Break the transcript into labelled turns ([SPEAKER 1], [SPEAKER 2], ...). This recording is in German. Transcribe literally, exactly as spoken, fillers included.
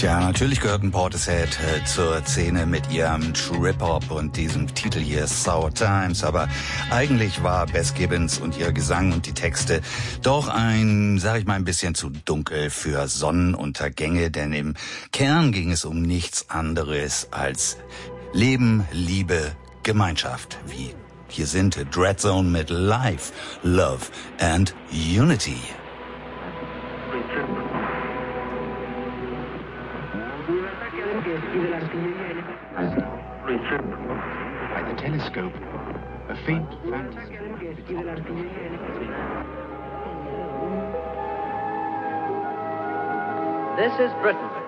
[SPEAKER 1] Tja, natürlich gehörten Portishead äh, zur Szene mit ihrem Trip-Hop und diesem Titel hier, Sour Times. Aber eigentlich war Bess Gibbons und ihr Gesang und die Texte doch ein, sag ich mal, ein bisschen zu dunkel für Sonnenuntergänge. Denn im Kern ging es um nichts anderes als Leben, Liebe, Gemeinschaft. Wie hier sind Dreadzone mit Life, Love and Unity.
[SPEAKER 2] By the telescope, a faint fantasy.
[SPEAKER 3] This is Britain.